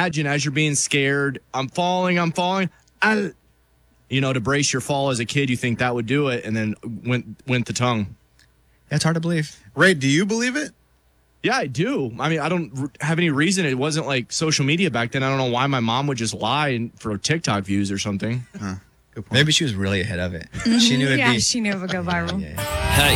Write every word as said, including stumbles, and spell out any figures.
imagine as you're being scared, I'm falling, I'm falling. I, you know, to brace your fall as a kid, you think that would do it, and then went went the tongue. That's hard to believe. Ray, do you believe it? Yeah, I do. I mean, I don't r- have any reason. It wasn't like social media back then. I don't know why my mom would just lie for TikTok views or something. Huh. Good point. Maybe she was really ahead of it. She knew it'd yeah, be. she knew it would go viral. Yeah, yeah.